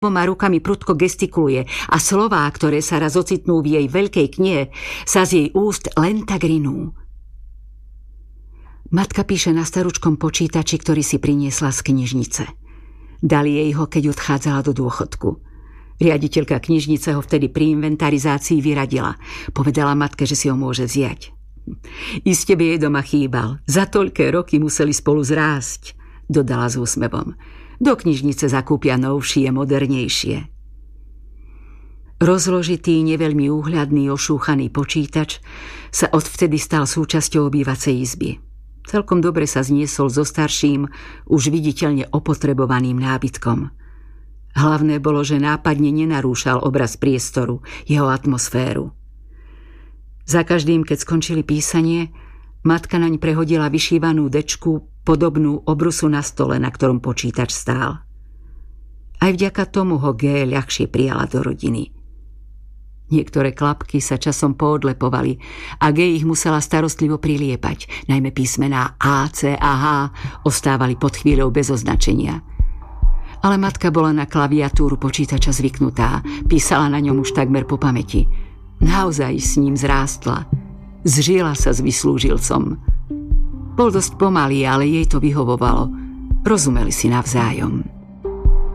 Oboma rukami prudko gestikuluje a slová, ktoré sa raz ocitnú v jej veľkej knihe, sa z jej úst len tak rinú. Matka píše na staručkom počítači, ktorý si priniesla z knižnice. Dali jej ho, keď odchádzala do dôchodku. Riaditeľka knižnice ho vtedy pri inventarizácii vyradila. Povedala matke, že si ho môže vziať. Iste by jej doma chýbal. Za toľké roky museli spolu zrásť, dodala s úsmevom. Do knižnice zakúpia novšie, modernejšie. Rozložitý, neveľmi úhľadný, ošúchaný počítač sa odvtedy stal súčasťou obývacej izby. Celkom dobre sa zniesol so starším, už viditeľne opotrebovaným nábytkom. Hlavné bolo, že nápadne nenarúšal obraz priestoru, jeho atmosféru. Za každým, keď skončili písanie, matka naň prehodila vyšívanú dečku, podobnú obrusu na stole, na ktorom počítač stál. Aj vďaka tomu ho G ľahšie prijala do rodiny. Niektoré klapky sa časom poodlepovali a G ich musela starostlivo priliepať, najmä písmená A, C a H ostávali pod chvíľou bez označenia. Ale matka bola na klaviatúru počítača zvyknutá, písala na ňom už takmer po pamäti. Naozaj s ním zrástla. Zžila sa s vyslúžilcom. Bol dosť pomalý, ale jej to vyhovovalo. Rozumeli si navzájom.